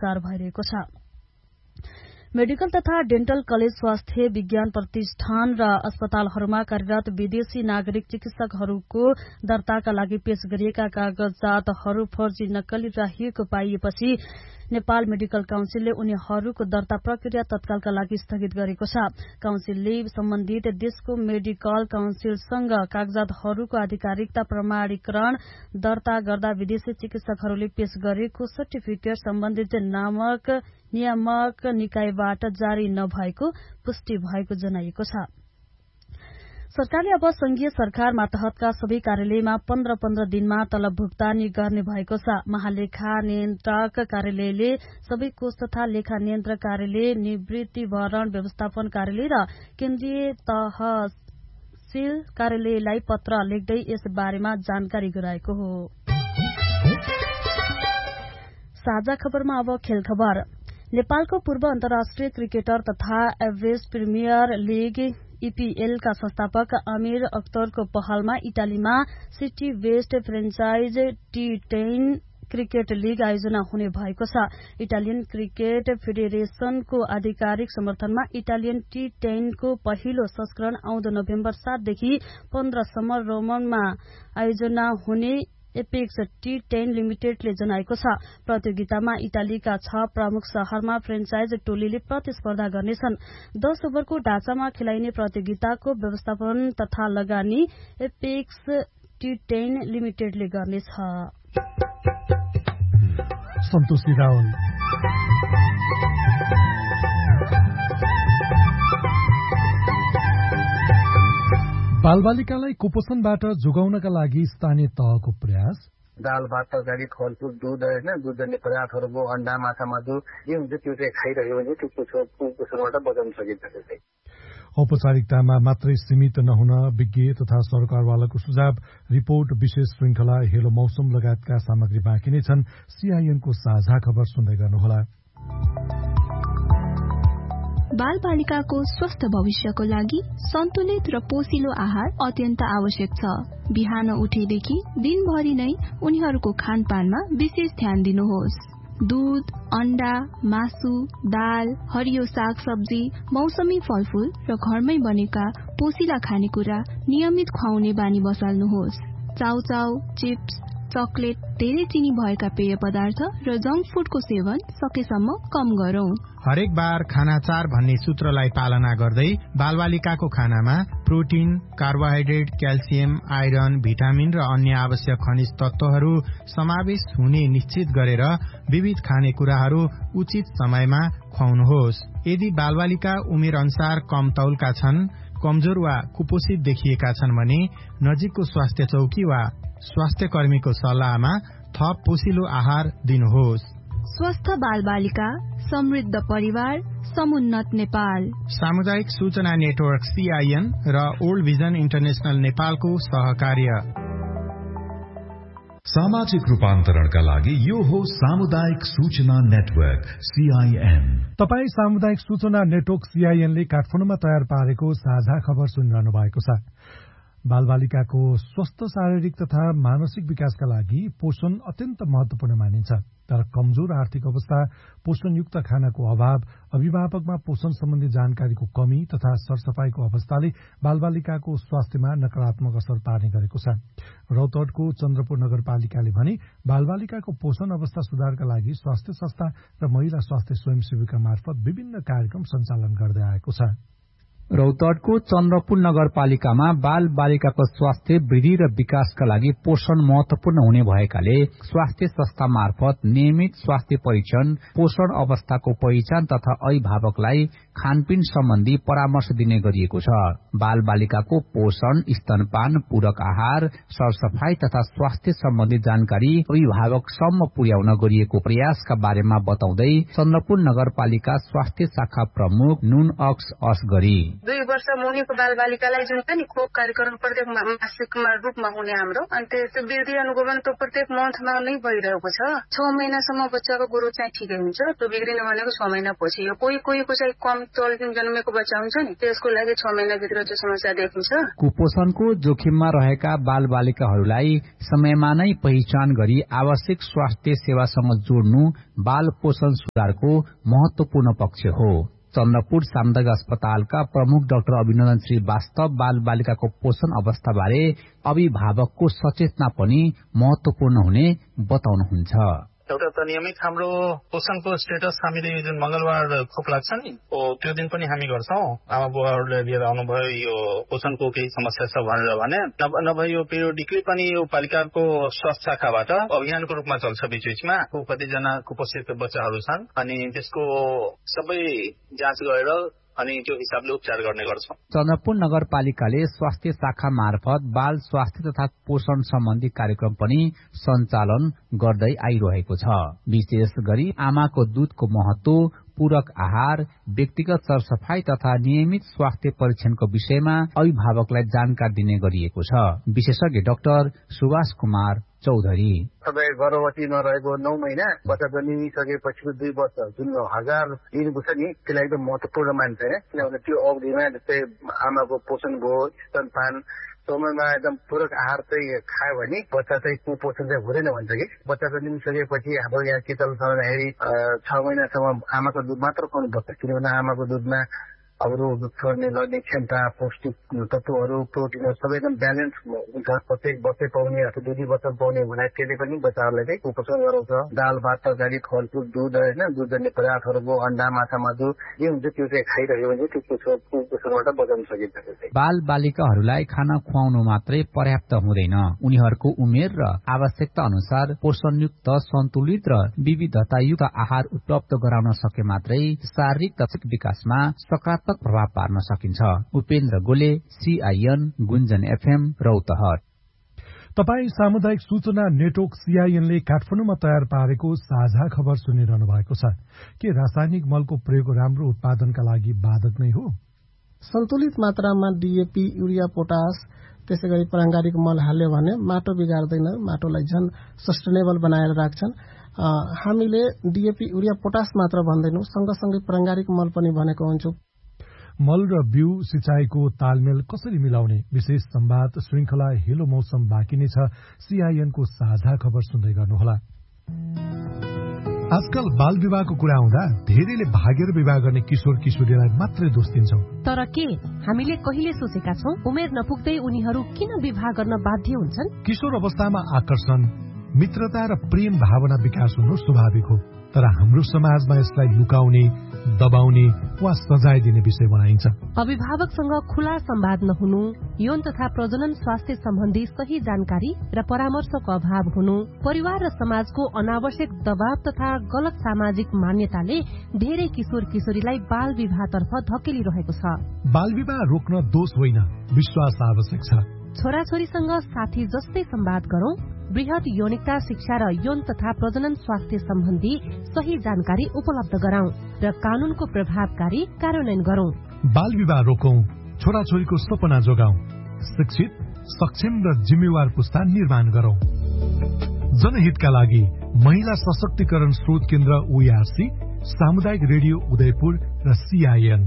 बहिष्कार भइरहेको छ। मेडिकल तथा डेन्टल कलेज, स्वास्थ्य विज्ञान प्रतिष्ठान र अस्पतालहरूमा कार्यरत विदेशी नागरिक चिकित्सकहरूको दर्ताका लागि पेश गरिएका कागजातहरू फर्जी नक्कली रहेको पाइएपछि नेपाल मेडिकल काउन्सिलले उनीहरूको दर्ता प्रक्रिया तत्कालका लागि स्थगित गरेको छ। काउन्सिलले सम्बन्धित देशको मेडिकल काउन्सिलसँग कागजातहरूको आधिकारिकता प्रमाणीकरण दर्ता गर्दा विदेशी चिकित्सकहरूले पेश गरेको सर्टिफिकेट सम्बन्धित नियामक निकायबाट जारी नभएको पुष्टि भएको जनाइएको छ। सरकारले अब संघीय सरकार मातहतका सबै कार्यालयमा 15 दिनमा तलब भुक्तानी गर्ने भएको छ। महालेखा नियन्त्रक कार्यालयले सबै कोष तथा लेखा नियन्त्रक कार्यालय, निवृत्तिभरण व्यवस्थापन कार्यालय र केन्द्रीय तहसील कार्यालयलाई पत्र लेख्दै यस बारेमा जानकारी गराएको हो। साझा खबरमा अब खेल खबर। नेपालको पूर्व अन्तर्राष्ट्रिय क्रिकेटर तथा एभरेस्ट प्रिमियर लीग EPL का संस्थापक अमीर अख्तरको पहलमा इटालीमा city West franchise T10 cricket league आयोजना हुने भएको छ। इटालियन क्रिकेट फेडरेशनको आधिकारिक समर्थनमा इटालियन T10 को पहिलो संस्करण आउँदो नोभेम्बर 7 देखि 15 सम्म रोमनमा आयोजना हुने एपेक्स T10 लिमिटेडले जनाएको छ। प्रतियोगितामा इटालीका 6 प्रमुख शहरमा फ्रेन्चाइज टोलीले प्रतिस्पर्धा गर्नेछन्। 10 ओभरको ढाँचामा खेलाइने प्रतियोगिताको व्यवस्थापन तथा लगानी एपेक्स T10 लिमिटेडले गर्नेछ। सन्तोषी रावल। बालबालिकालाई कुपोषणबाट जोगाउनका लागि स्थानीय तहको प्रयास। दाल भात तरकारी फलफुल दूध होइन दुधजन्य पदार्थहरूको अन्डा माछा मासु जे हुन्छ त्यो चाहिँ खाइरह्यो भने त्यो कुपोषणबाट बचाउन सकिन्छ। औपचारिकतामा मात्रै सीमित नहुन विज्ञ तथा सरकारवालाको सुझाव। रिपोर्ट विशेष श्रृंखला हेलो मौसम लगायतका सामग्री बाँकी नै छन्। सीआईएनको साझा खबर सुन्दै गर्नुहोला। बाल बालिकाको स्वस्थ भविष्यको लागि सन्तुलित र पोषिलो आहार अत्यन्त आवश्यक छ। बिहान उठेदेखि दिनभरि नै उनीहरूको खानपानमा विशेष ध्यान दिनुहोस्। दूध, अण्डा, मासु, दाल, हरियो साग सब्जी, मौसमी फलफूल र घरमै बनेका पोषिला खानेकुरा नियमित खुवाउने बानी बसाल्नुहोस्। चाउचाउ, चिप्स, चकलेट, धेरै चिनी भएका पेय पदार्थ र जंक फूडको सेवन सकेसम्म कम गरौं। हरेक बार खाना 4 भन्ने सूत्रलाई पालना गर्दै बालबालिकाको खानामा protein, carbohydrate, calcium, iron, vitamin र अन्य आवश्यक खनिज तत्वहरू समावेश हुने निश्चित गरेर विविध खानेकुराहरू उचित समयमा खुवाउनुहोस्। यदि बालबालिका उमेर अनुसार कम तौलका छन्, कमजोर वा कुपोषित देखिएका छन् भने नजिकको स्वास्थ्य चौकी वा स्वास्थ्य कर्मीको सल्लाहमा थप पोषिलो आहार दिनुहोस्। स्वस्थ बालबालिका, समृद्ध परिवार, समुन्नत नेपाल। सामुदायिक सूचना नेटवर्क सीआईएन र ओल्ड भिजन इन्टरनेशनल नेपालको सहकार्य। सामाजिक रूपान्तरणका लागि यो हो सामुदायिक सूचना नेटवर्क सीआईएन। तपाई सामुदायिक सूचना नेटवर्क सीआईएनले काठमाडौँमा तयार पारेको साझा खबर सुनिरहनु भएको छ। बालबालिकाको स्वस्थ शारीरिक तथा मानसिक विकासका लागि पोषण अत्यन्त महत्वपूर्ण मानिन्छ। तर कमजोर आर्थिक अवस्था, पोषणयुक्त खानाको अभाव, अभिभावकमा पोषण सम्बन्धी जानकारीको कमी तथा सरसफाईको अवस्थाले बालबालिकाको स्वास्थ्यमा नकारात्मक असर पार्ने गरेको छ। रौतहटको चन्द्रपुर नगरपालिकाले भने बालबालिकाको पोषण अवस्था सुधारका लागि स्वास्थ्य संस्था र महिला स्वास्थ्य स्वयंसेविका मार्फत विभिन्न कार्यक्रम सञ्चालन गर्दै आएको छ। रौतहटको चन्द्रपुर नगरपालिकामा बाल बालिकाको स्वास्थ्य वृद्धि र विकासका लागि पोषण महत्वपूर्ण हुने भएकाले स्वास्थ्य संस्था मार्फत नियमित स्वास्थ्य परीक्षण, पोषण अवस्थाको पहिचान तथा अभिभावकलाई खानपिन सम्बन्धी परामर्श दिने गरिएको छ। बाल बालिकाको पोषण, स्तनपान, पूरक आहार, सरसफाई तथा स्वास्थ्य सम्बन्धी जानकारी अभिभावकसम्म पुर्याउन गरिएको प्रयासका बारेमा बताउँदै चन्द्रपुर नगरपालिका स्वास्थ्य शाखा प्रमुख नुन अक्स असगरी 2 वर्ष मुनिको बालबालिकालाई जुन छ नि खोप कार्यक्रम प्रत्येक मासिक रूपमा हुने हाम्रो, अनि त्यो वृद्धि अनुगमन त्यो प्रत्येक मन्थमा नै भइरहेको छ। 6 महिनासम्म बच्चाको ग्रोथ चाहिँ ठिकै हुन्छ। त्यो बिग्रिनु भनेको 6 महिना पछि हो। कोहीको चाहिँ कम जन्मेको बच्चा हुन्छ नि, त्यसको लागि 6 महिनाभित्र त्यो समस्या देखिन्छ। कुपोषणको जोखिममा रहेका बालबालिकाहरूलाई समयमा नै पहिचान गरी आवश्यक स्वास्थ्य सेवासँग जोड्नु बाल पोषण सुधारको महत्वपूर्ण पक्ष हो। चन्द्रपुर सामुदायिक अस्पतालका प्रमुख डाक्टर अभिनन्दन श्रीवास्तव बाल बालिकाको पोषण अवस्थाबारे अभिभावकको सचेतना पनि महत्वपूर्ण हुने बताउनुहुन्छ। एउटा त नियमित हाम्रो पोषणको स्टेटस हामीले जुन मंगलबार खोप लाग्छ नि त्यो दिन पनि हामी गर्छौं। आमा बुवाहरूले लिएर आउनुभयो यो पोषणको केही समस्या छ भनेर भने नभए यो पिरियोडिकली पनि यो पालिकाको स्वास्थ्य शाखाबाट अभियानको रूपमा चल्छ। बीचमा कतिजना कुपोषित बच्चाहरू छन् अनि त्यसको सबै जाँच गरेर अनि त्यो हिसाबले उपचार गर्ने गर्छौं। चन्द्रपुर नगरपालिकाले स्वास्थ्य शाखा मार्फत बाल स्वास्थ्य तथा पोषण सम्बन्धी कार्यक्रम पनि सञ्चालन गर्दै आइरहेको छ। विशेष गरी आमाको दूधको महत्व, पूरक आहार, व्यक्तिगत सरसफाई तथा नियमित स्वास्थ्य परीक्षणको विषयमा अभिभावकलाई जानकारी दिने गरिएको छ। विशेषज्ञ डाक्टर सुभाष कुमार चौधरी तपाईँ गर्भवती नरहेको 9 महिना बच्चा जन्मिसकेपछिको 2 वर्ष जुन 1000 दिनको छ नि त्यसलाई एकदम महत्वपूर्ण मान्छ है। किनभने त्यो अवधिमा जस्तै आमाको पोषण भयो, स्तनपान समयमा एकदम पूरक आहार चाहिँ खायो भने बच्चा चाहिँ कुपोषण चाहिँ हुँदैन भन्छ कि। बच्चा जन्मिसकेपछि हाम्रो यहाँ शीतलसँग हेरी 6 महिनासम्म आमाको दुध मात्र खुवाउनुपर्छ। किनभने आमाको दुधमा अरू छोड्ने लड्ने क्षमता, पौष्टिक तत्वहरू, प्रोटिनहरू सबै एकदम ब्यालेन्स हुन्छ। प्रत्येक वर्षै पाउने अथवा 2 वर्ष पाउने हुनाले त्यसले पनि बच्चाहरूलाई चाहिँ कुपोषण गराउँछ। दाल भात तरकारी फलफुल दुध होइन दुधजन्य पदार्थहरूको अन्डा माछा मासु जे हुन्छ त्यो चाहिँ खाइरह्यो भने त्यो कुपोषणबाट बचाउन सकिन्छ। बाल बालिकाहरूलाई खाना खुवाउनु मात्रै पर्याप्त हुँदैन। उनीहरूको उमेर र आवश्यकता अनुसार पोषणयुक्त, सन्तुलित र विविधतायुक्त आहार उपलब्ध गराउन सके मात्रै शारीरिक तथा विकासमा सकारात्मक प्रभाव पार्न सकिन्छ। उपेन्द्र गोले, CIN गुन्जन FM रौतहट। तपाई सामुदायिक सूचना नेटवर्क CIN ले काठमाडौँमा तयार पारेको साझा खबर सुनिरहनु भएको छ। के रासायनिक मलको प्रयोग राम्रो उत्पादनका लागि बाधक नै हो? सन्तुलित मात्रामा DAP, युरिया, पोटास त्यसै गरी प्राङ्गारिक मल हाल्यो भने माटो बिगार्दैन, माटोलाई झन् सस्टेनेबल बनाएर राख्छन्। हामीले DAP, युरिया, पोटास मात्र भन्दैनौं, सँगसँगै प्राङ्गारिक मल पनि भनेको हुन्छौं। मल र बिउ सिंचाईको तालमेल कसरी मिलाउने विशेष संवाद श्रृंखला हेलो मौसम बाँकी नै छ। CIN को साझा खबर सुन्दै गर्नुहोला। आजकल बाल विवाहको कुरा आउँदा धेरैले भागेर विवाह गर्ने किशोर किशोरीलाई मात्रै दोष दिन्छौं। तर के हामीले कहिले सोचेका छौं उमेर नपुग्दै उनीहरू किन विवाह गर्न बाध्य हुन्छन्? किशोर अवस्थामा आकर्षण, मित्रता र प्रेम भावना विकास हुनु स्वाभाविक हो। तर हाम्रो समाजमा यसलाई लुकाउने, दबाउने वा सजाय दिने विषय बनाइन्छ। अभिभावकसँग खुला संवाद नहुनु, यौन तथा प्रजनन स्वास्थ्य सम्बन्धी सही जानकारी र परामर्शको अभाव हुनु, परिवार र समाजको अनावश्यक दबाव तथा गलत सामाजिक मान्यताले धेरै किशोर किशोरीलाई बाल विवाहतर्फ धकेलिरहेको छ। बाल विवाह रोक्न दोष होइन, विश्वास आवश्यक छ। छोराछोरीसँग साथी जस्तै संवाद गरौं, वृहत यौनिकता शिक्षा र यौन तथा प्रजनन स्वास्थ्य सम्बन्धी सही जानकारी उपलब्ध गराउँ र कानूनको प्रभावकारी कार्यान्वयन गरौं। बाल विवाह रोकौं, छोराछोरीको सपना जोगाउँ, शिक्षित, सक्षम र जिम्मेवार पुस्ता निर्माण गरौं। जनहितका लागि महिला सशक्तिकरण स्रोत केन्द्र OARC, सामुदायिक रेडियो उदयपुर र CIN।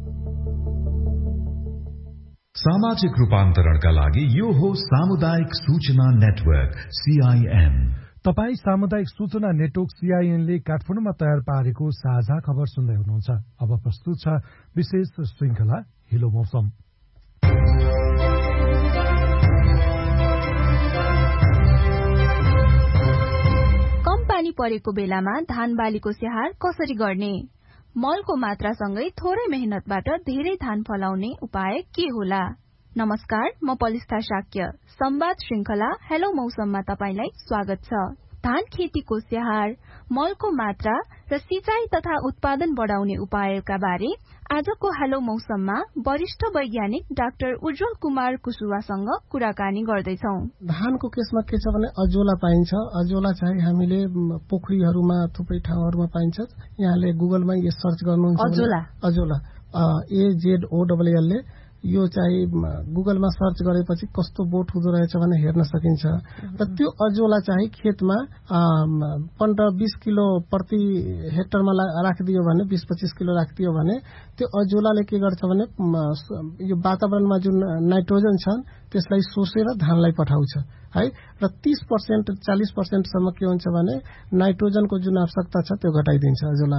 सामाजिक रूपान्तरणका लागि यो हो सामुदायिक सूचना नेटवर्क CIN। तपाई सामुदायिक सूचना नेटवर्क CIN ले काठमाडौँमा तयार पारेको साझा खबर सुन्दै हुनुहुन्छ। अब प्रस्तुत छ विशेष श्रृंखला हेलो मौसम। कम पानी परेको बेलामा धान बालीको स्याहार कसरी गर्ने? मलको मात्रासँगै थोरै मेहनतबाट धेरै धान फलाउने उपाय के होला? नमस्कार, म पलिस्था शाक्य। संवाद श्रृंखला हेलो मौसममा तपाईलाई स्वागत छ। धान खेतीको स्याहार, मलको मात्रा र सिंचाई तथा उत्पादन बढाउने उपायका बारे आजको हेलो मौसममा वरिष्ठ वैज्ञानिक डाक्टर उज्जवल कुमार कुशुवासँग कुराकानी गर्दैछौ। धानको केसमा के छ भने अजोला पाइन्छ। अजोला चाहिँ हामीले पोखरीहरूमा थुप्रै ठाउँहरूमा पाइन्छ। यहाँले गुगलमा यो सर्च गर्नुहुन्छ। अजोला AZOLL ले यो चाहिँ गुगलमा सर्च गरेपछि कस्तो बोट हुँदो रहेछ भने हेर्न सकिन्छ र त्यो अजोला चाहिँ खेतमा 15-20 किलो प्रति हेक्टरमा राखिदियो भने 20-25 किलो राखिदियो भने त्यो अजोलाले के गर्छ भने यो वातावरणमा जुन नाइट्रोजन छन् त्यसलाई सोसेर धानलाई पठाउँछ है र 30% 40% सम्म के हुन्छ भने नाइट्रोजनको जुन आवश्यकता छ त्यो घटाइदिन्छ अजोला